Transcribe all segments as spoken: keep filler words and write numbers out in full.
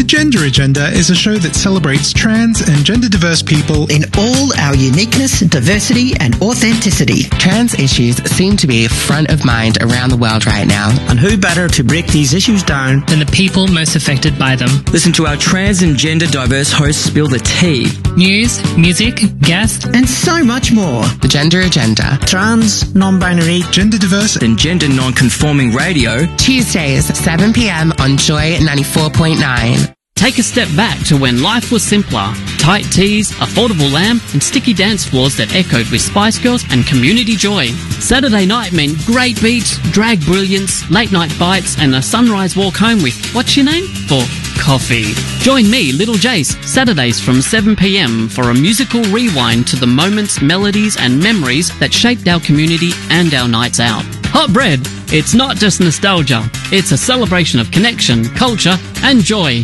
The Gender Agenda is a show that celebrates trans and gender-diverse people in all our uniqueness, diversity and authenticity. Trans issues seem to be front of mind around the world right now. And who better to break these issues down than the people most affected by them? Listen to our trans and gender diverse hosts spill the tea. News, music, guests, and so much more. The Gender Agenda. Trans, non-binary, gender-diverse and gender non-conforming radio. Tuesdays, seven p.m. on Joy ninety-four point nine. Take a step back to when life was simpler. Tight tees, affordable lamb, and sticky dance floors that echoed with Spice Girls and community joy. Saturday night meant great beats, drag brilliance, late night bites, and a sunrise walk home with, what's your name? For coffee. Join me, Little Jace, Saturdays from seven p.m. for a musical rewind to the moments, melodies, and memories that shaped our community and our nights out. Hot Bread, it's not just nostalgia, it's a celebration of connection, culture, and joy.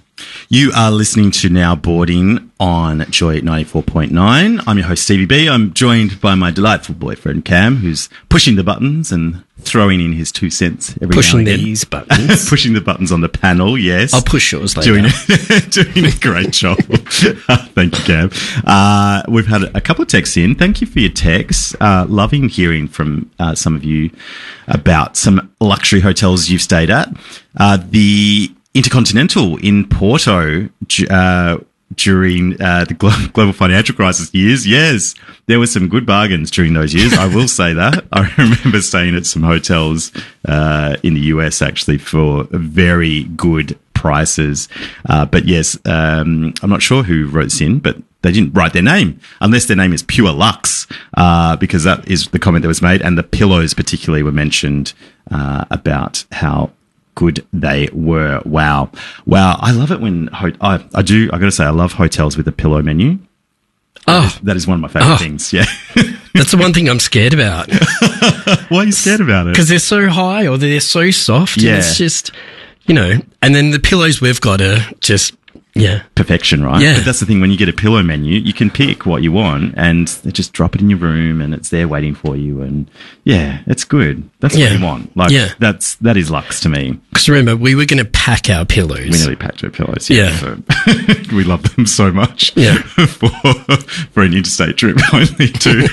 You are listening to Now Boarding on Joy ninety-four point nine. I'm your host, Stevie B. I'm joined by my delightful boyfriend, Cam, who's pushing the buttons and throwing in his two cents every pushing now and again. these buttons. Pushing the buttons on the panel, yes. I'll push yours later. Doing, doing a great job. Thank you, Cam. Uh, we've had a couple of texts in. Thank you for your texts. Uh, loving hearing from uh, some of you about some luxury hotels you've stayed at. Uh, the Intercontinental in Porto uh, during uh, the glo- global financial crisis years. Yes, there were some good bargains during those years. I will say that. I remember staying at some hotels uh, in the U S actually for very good prices. Uh, but yes, um, I'm not sure who wrote this in, but they didn't write their name unless their name is Pure Luxe, uh, because that is the comment that was made. And the pillows particularly were mentioned uh, about how good they were. Wow. Wow. I love it when, ho- I, I do, I got to say, I love hotels with a pillow menu. Oh. That is, that is one of my favourite oh. things. Yeah. That's the one thing I'm scared about. Why are you scared about it? Because they're so high or they're so soft. Yeah. And it's just, you know, and then the pillows we've got are just, yeah. perfection, right? Yeah. But that's the thing, when you get a pillow menu, you can pick what you want and they just drop it in your room and it's there waiting for you. And yeah, it's good. That's yeah. what you want. Like, yeah. that's, that is luxe to me. Because remember, we were going to pack our pillows. We nearly packed our pillows. Yeah. yeah. So we love them so much. Yeah. for, for an interstate trip only too.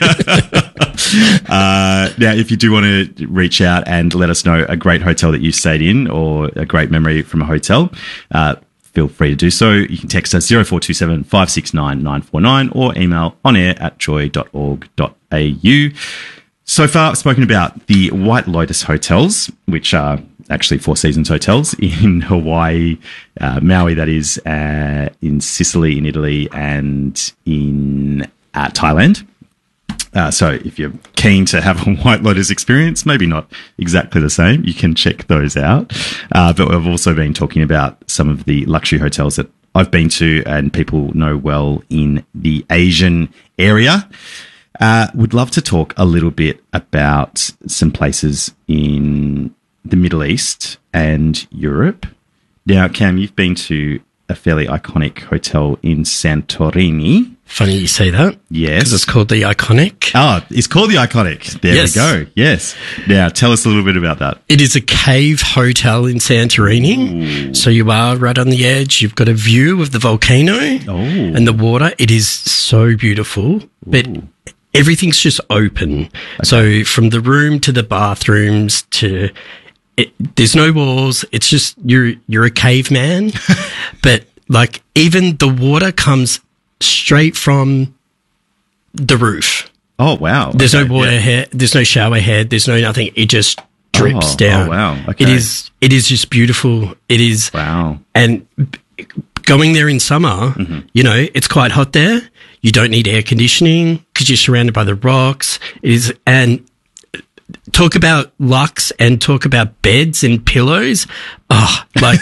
uh, now, if you do want to reach out and let us know a great hotel that you stayed in or a great memory from a hotel, uh, feel free to do so. You can text us zero four two seven, five six nine, nine four nine or email onair at joy dot org dot a u. So far, I've spoken about the White Lotus hotels, which are actually Four Seasons hotels in Hawaii, uh, Maui, that is, uh, in Sicily, in Italy, and in uh, Thailand. Uh, so if you're keen to have a White Lotus experience, maybe not exactly the same, you can check those out. Uh, but we've also been talking about some of the luxury hotels that I've been to and people know well in the Asian area. Uh, would love to talk a little bit about some places in the Middle East and Europe. Now, Cam, you've been to a fairly iconic hotel in Santorini. Funny you say that. Yes. Because it's called the Iconic. Oh, it's called the Iconic. There yes. we go. Yes. Now, tell us a little bit about that. It is a cave hotel in Santorini. Ooh. So you are right on the edge. You've got a view of the volcano oh. and the water. It is so beautiful. Ooh. But everything's just open. Okay. So from the room to the bathrooms to... It, there's no walls. It's just you're you're a caveman. But like even the water comes straight from the roof. Oh wow! There's okay, no water yeah. head. There's no shower head. There's no nothing. It just drips oh, down. Oh wow! Okay. It is it is just beautiful. It is wow. And going there in summer, mm-hmm. you know, it's quite hot there. You don't need air conditioning because you're surrounded by the rocks. It is and. Talk about luxe and talk about beds and pillows. Oh, like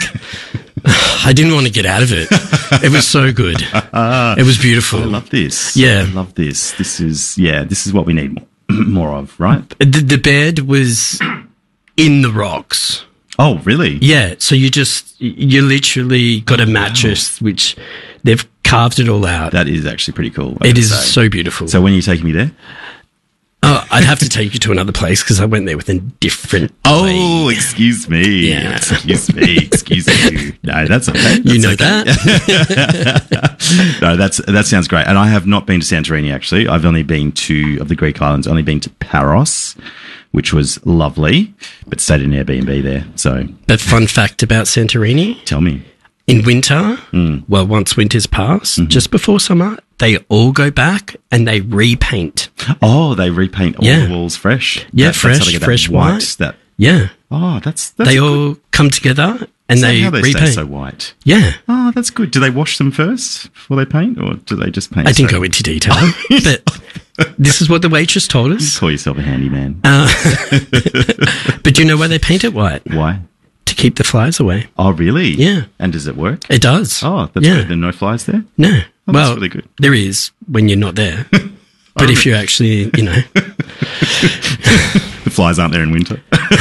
I didn't want to get out of it. It was so good. It was beautiful. I love this. Yeah. I love this. This is, yeah, this is what we need more of, right? The, the bed was in the rocks. Oh, really? Yeah. So you just, you literally got a mattress, wow. which they've carved it all out. That is actually pretty cool. It is say. so beautiful. So when are you taking me there? Oh, I'd have to take you to another place because I went there with a different Oh, place. excuse me. Yeah. Excuse me. Excuse you. No, that's okay. You That's know okay. that. No, that's that sounds great. And I have not been to Santorini actually. I've only been to of the Greek islands. Only been to Paros, which was lovely, but stayed in an Airbnb there. So, But fun fact about Santorini: tell me. in winter, Mm. well, once winter's passed, Mm-hmm. just before summer, they all go back and they repaint. Oh, they repaint all Yeah. the walls fresh. Yeah, That- that's how they fresh, get that fresh white. That Yeah, oh, that's, that's they good. all come together and Is that they how they repaint. stay so white. Yeah, Oh, that's good. Do they wash them first before they paint, or do they just paint? I didn't straight? go into detail, but this is what the waitress told us. Call yourself a handyman. Uh, but do you know why they paint it white? Why? To keep the flies away. Oh, really? Yeah. And does it work? It does. Oh, that's yeah. good. There are no flies there? No. Oh, that's well, really good. there is when you're not there. But if you're actually, you know, The flies aren't there in winter.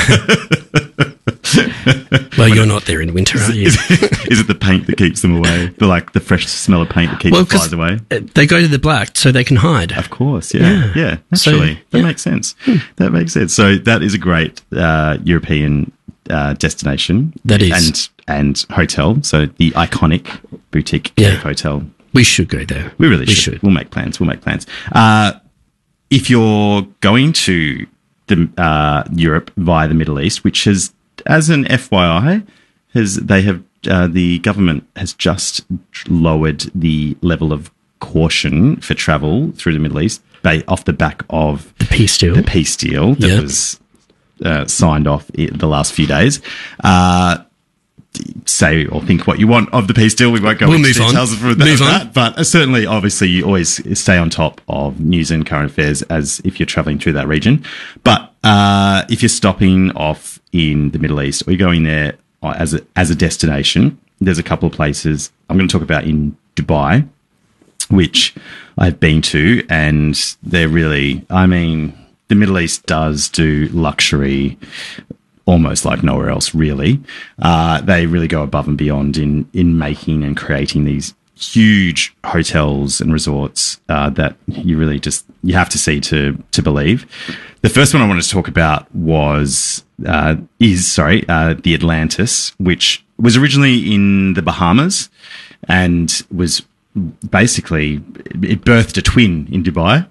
well, you're not there in winter, are you? Is, is it the paint that keeps them away? The like the fresh smell of paint that keeps Well, the flies 'cause away? they go to the black so they can hide. Of course, yeah, Yeah. yeah. So, Naturally, that yeah. makes sense. That makes sense. So that is a great uh, European uh, destination. That is. and and hotel. So the iconic boutique Yeah. cave hotel. We should go there. We really we should. should. We'll make plans. We'll make plans. Uh, if you're going to the uh, Europe via the Middle East, which has, as an F Y I, has they have uh, the government has just lowered the level of caution for travel through the Middle East ba- off the back of The peace deal. the peace deal that Yep. was uh, signed off i- the last few days. Uh, say or think what you want of the peace deal. We won't go We'll into move on. details of that, Move of on. that, but uh, certainly, obviously, you always stay on top of news and current affairs as if you're traveling through that region. But uh, if you're stopping off in the Middle East or you're going there uh, as a, as a destination, there's a couple of places I'm going to talk about in Dubai, which I've been to, and they're really, I mean, the Middle East does do luxury almost like nowhere else, really. Uh, they really go above and beyond in, in making and creating these huge hotels and resorts uh, that you really just, you have to see to, to believe. The first one I wanted to talk about was, uh, is, sorry, uh, the Atlantis, which was originally in the Bahamas and was basically, it birthed a twin in Dubai.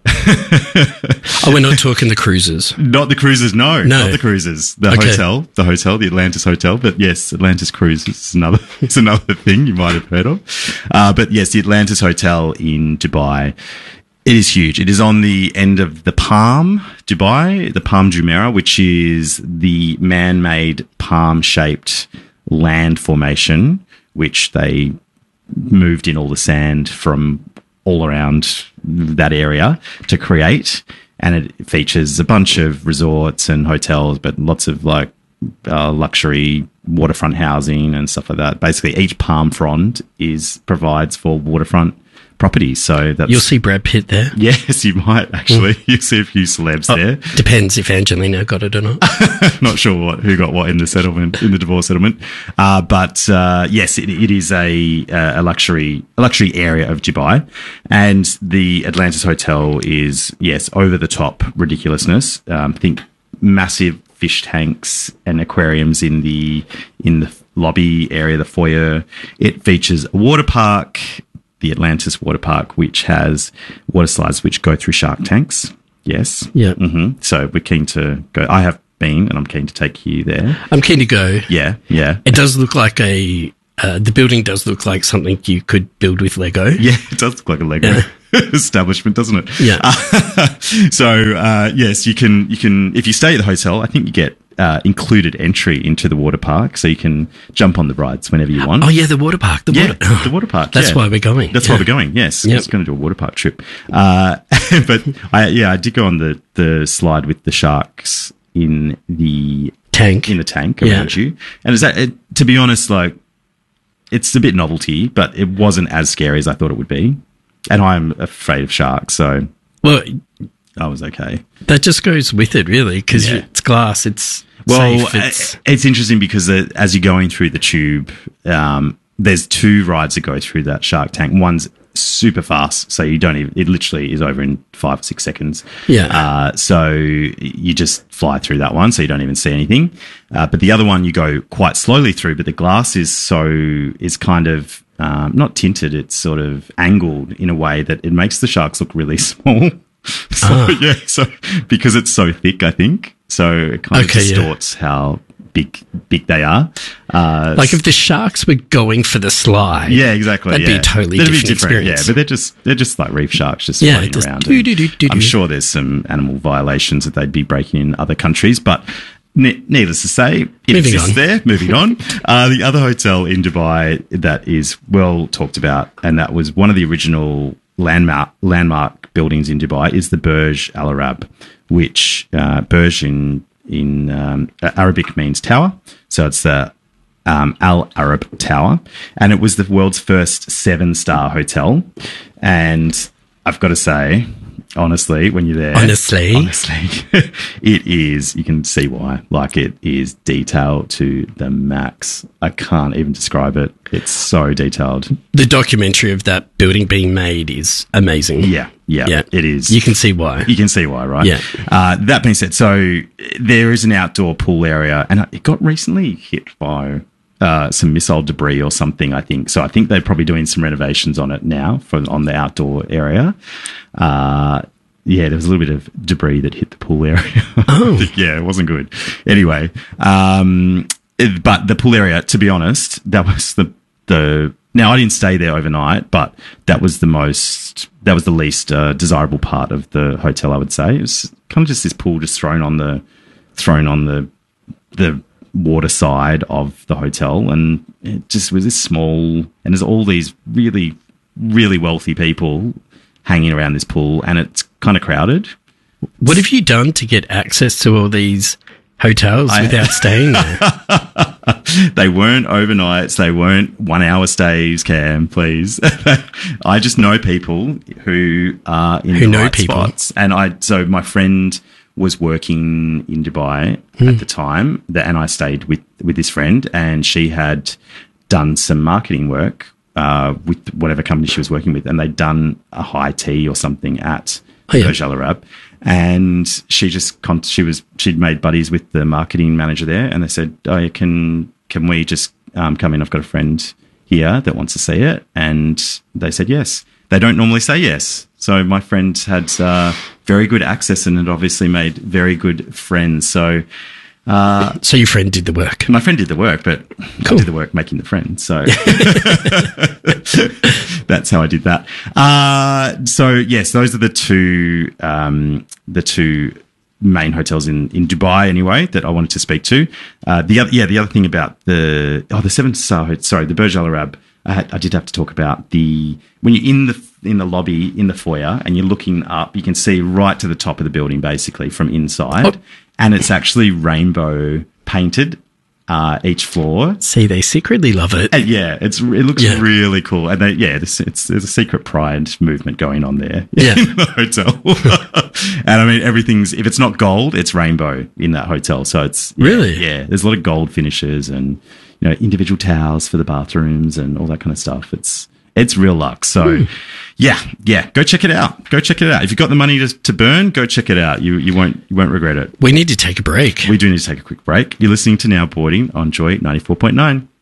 Oh, we're not talking the cruises. Not the cruises, no, No. not the cruises. The Okay. hotel, the hotel, the Atlantis Hotel. But yes, Atlantis Cruises is another, it's another thing you might have heard of. Uh, but yes, the Atlantis Hotel in Dubai. It is huge. It is on the end of the Palm, Dubai, the Palm Jumeirah, which is the man-made palm-shaped land formation, which they moved in all the sand from all around that area to create. And it features a bunch of resorts and hotels, but lots of like uh, luxury waterfront housing and stuff like that. Basically, each palm frond is provides for waterfront properties. So that's You'll see Brad Pitt there. yes, you might actually. You'll see a few celebs Oh, there. depends if Angelina got it or not. Not sure what who got what in the settlement in the divorce settlement, uh, but uh, yes, it, it is a a luxury a luxury area of Dubai, and the Atlantis Hotel is yes over the top ridiculousness. Um, think massive fish tanks and aquariums in the in the lobby area, the foyer. It features a water park, the Atlantis Water Park, which has water slides which go through shark tanks. Yes. Yeah. hmm So we're keen to go. I have been, and I'm keen to take you there. I'm keen to go. Yeah, yeah, It does look like a. Uh, the building does look like something you could build with Lego. yeah. It does look like a Lego establishment, doesn't it? Yeah. so uh, yes, you can. You can if you stay at the hotel. I think you get uh, included entry into the water park, so you can jump on the rides whenever you want. Oh yeah, the water park. The Yeah, water. the water park. That's yeah. why we're going. That's yeah. why we're going. Yes, Yep. it's going to do a water park trip. Uh, but I, yeah, I did go on the the slide with the sharks in the Tank. in the tank Yeah. around you. And is that it, to be honest, like it's a bit novelty, but it wasn't as scary as I thought it would be. And I'm afraid of sharks, so Well, I was okay. that just goes with it, really, because Yeah. it's glass. It's Well, safe. It's, uh, it's interesting because uh, as you're going through the tube, um, there's two rides that go through that shark tank. One's super fast. So you don't even, it literally is over in five or six seconds. Yeah. Uh, so you just fly through that one. So you don't even see anything. Uh, but the other one you go quite slowly through, but the glass is so, is kind of, um, not tinted. It's sort of angled in a way that it makes the sharks look really small. So, Ah. yeah. So because it's so thick, I think. So it kind Okay, of yeah. distorts how big, big they are. Uh, Like if the sharks were going for the slide. yeah, exactly. That'd be yeah. a totally That'd different experience. Yeah, but they're just they're just like reef sharks, just Yeah, floating just around. do, and do, do, do, I'm do. sure there's some animal violations that they'd be breaking in other countries, but ne- needless to say, it Moving exists on. there. Moving on. Uh, the other hotel in Dubai that is well talked about, and that was one of the original landmark landmark buildings in Dubai, is the Burj Al Arab, which uh, Burj in in um, Arabic means tower. So it's the um, Al Arab Tower, and it was the world's first seven-star hotel. And I've got to say, honestly, when you're there, Honestly. honestly, it is. You can see why. Like, it is detailed to the max. I can't even describe it. It's so detailed. The documentary of that building being made is amazing. Yeah, yeah, Yeah. it is. You can see why. You can see why, right? Yeah. Uh, that being said, so there is an outdoor pool area, and it got recently hit by uh, some missile debris or something, I think. So I think they're probably doing some renovations on it now for on the outdoor area. Uh, yeah, there was a little bit of debris that hit the pool area. Oh. Yeah, it wasn't good. Anyway, um, it- but the pool area, to be honest, that was the the. Now, I didn't stay there overnight, but that was the most, that was the least uh, desirable part of the hotel, I would say. It was kind of just this pool just thrown on the, thrown on the, the water side of the hotel. And it just was this small, and there's all these really, really wealthy people hanging around this pool, and it's kind of crowded. What have you done to get access to all these hotels I- without staying there? They weren't overnights. They weren't one hour stays, Cam, please. I just know people who are in Who the know right people. spots. And I, so my friend was working in Dubai Hmm. at the time, that, and I stayed with, with this friend, and she had done some marketing work uh, with whatever company she was working with, and they'd done a high tea or something at Oh, yeah. Burj Al Arab. And she just con- she was she'd made buddies with the marketing manager there, and they said, "Oh, yeah, can can we just um, come in? I've got a friend here that wants to see it." And they said yes. They don't normally say yes, so my friend had uh, very good access and had obviously made very good friends. So uh, So your friend did the work. my friend did the work, but Cool. I did the work making the friend. So that's how I did that. Uh, so yes, those are the two um, the two main hotels in, in Dubai anyway that I wanted to speak to. Uh, the other yeah, the other thing about the oh the seven star sorry the Burj Al Arab. I, had, I did have to talk about the when you're in the in the lobby in the foyer and you're looking up, you can see right to the top of the building basically from inside, Oh. and it's actually rainbow painted uh, each floor. See, they secretly love it. And yeah, it's it looks Yeah. really cool, and they, yeah, this, it's there's a secret pride movement going on there Yeah. in the hotel. And I mean, everything's if it's not gold, it's rainbow in that hotel. So it's yeah, Really? yeah. There's a lot of gold finishes and you know individual towels for the bathrooms and all that kind of stuff. It's it's real luxe. So yeah, yeah, go check it out. Go check it out. If you've got the money to, to burn, go check it out. You you won't you won't regret it. We need to take a break. We do need to take a quick break. You're listening to Now Boarding on Joy ninety-four point nine.